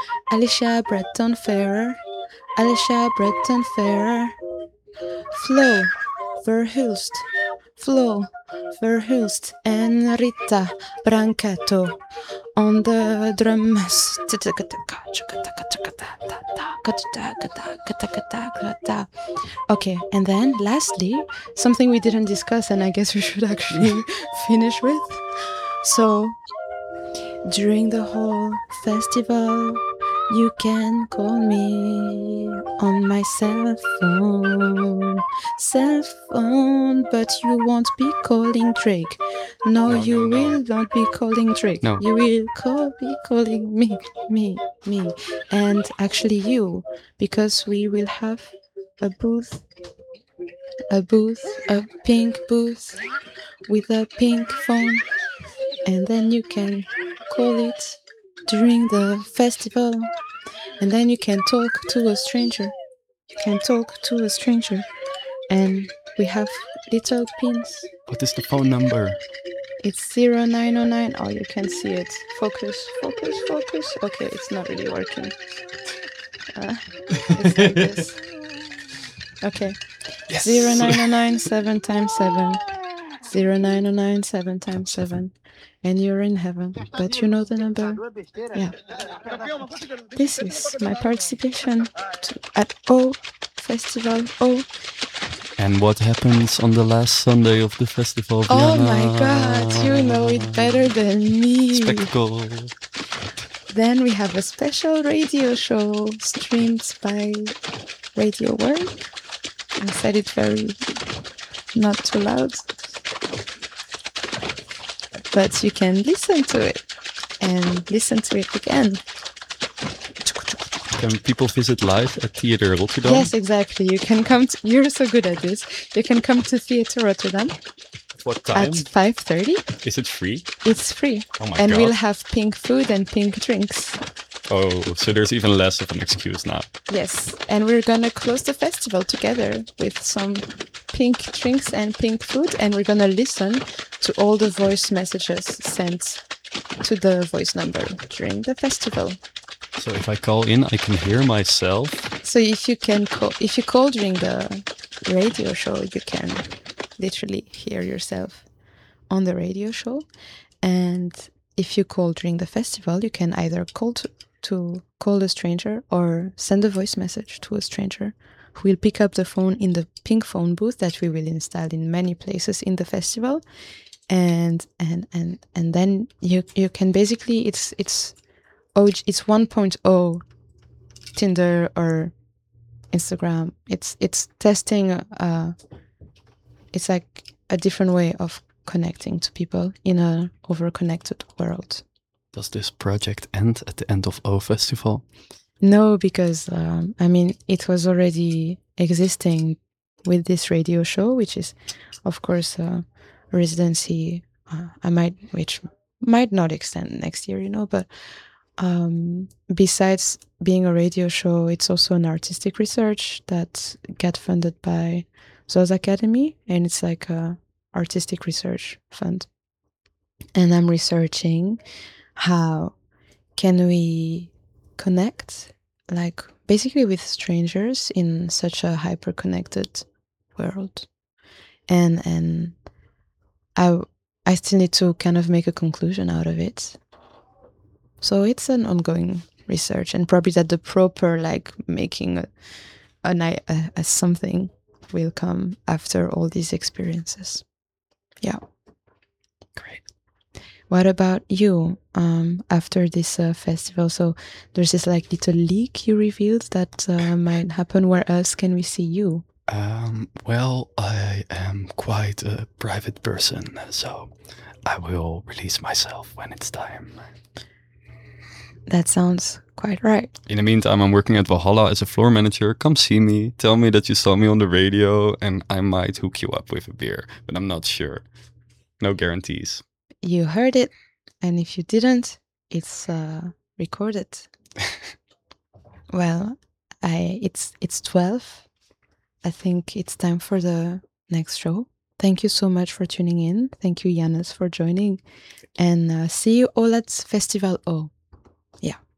Alicia Breton Ferrer, Alicia Breton Ferrer, Flo Verhulst, Flo Verhulst, and Rita Brancato on the drums. Okay, and then lastly, something we didn't discuss and I guess we should actually finish with. So, during the whole festival, you can call me on my cell phone, but you won't be calling Drake. No, you will not be calling Drake. No. You will be calling me, and actually you, because we will have a pink booth with a pink phone, and then you can call it during the festival, and then you can talk to a stranger. You can talk to a stranger, and we have little pins. What is the phone number? It's 0909. Oh, you can see it. Focus. Okay, it's not really working. It's like this. Okay. Yes. 0909 7 times 7. 0909 7 times 7. And you're in heaven. But you know the number. Yeah. This is my participation at O Festival O. And what happens on the last Sunday of the festival? Oh Vienna? my God, you know it better than me. Spectacle. Then we have a special radio show streamed by Radio World. I said it very not too loud. But you can listen to it and listen to it again. Can people visit live at Theater Rotterdam? Yes, exactly. You can come to, you're so good at this. You can come to Theater Rotterdam. What time? At 5:30. Is it free? It's free. Oh my and God. we'll have pink food and pink drinks. Oh, so there's even less of an excuse now. Yes, and we're gonna close the festival together with some pink drinks and pink food, and we're gonna listen to all the voice messages sent to the voice number during the festival. So if I call in, I can hear myself. So if you call during the radio show, you can literally hear yourself on the radio show. And if you call during the festival, you can either call to call a stranger or send a voice message to a stranger who will pick up the phone in the pink phone booth that we will install in many places in the festival. And then you can basically it's 1.0 Tinder or Instagram. It's testing it's like a different way of connecting to people in a over-connected world. Does this project end at the end of O Festival? No, because it was already existing with this radio show, which is, of course, a residency. Which might not extend next year, but besides being a radio show, it's also an artistic research that get funded by ZOS Academy, and it's like a artistic research fund. And I'm researching how can we connect, like basically with strangers in such a hyper-connected world. And I still need to kind of make a conclusion out of it. So it's an ongoing research, and probably that the proper making a something will come after all these experiences. Yeah. Great. What about you after this festival? So there's this little leak you revealed that might happen. Where else can we see you? Well, I am quite a private person, so I will release myself when it's time. That sounds quite right. In the meantime, I'm working at Valhalla as a floor manager. Come see me. Tell me that you saw me on the radio, and I might hook you up with a beer, but I'm not sure. No guarantees. You heard it, and if you didn't, it's recorded. Well, it's 12. I think it's time for the next show. Thank you so much for tuning in. Thank you, Janus, for joining. And see you all at Festival O. Yeah.